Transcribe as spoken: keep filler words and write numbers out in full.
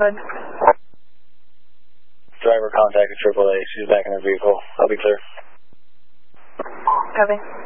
Good. Driver contacted triple A. She's back in her vehicle. I'll be clear. Copy.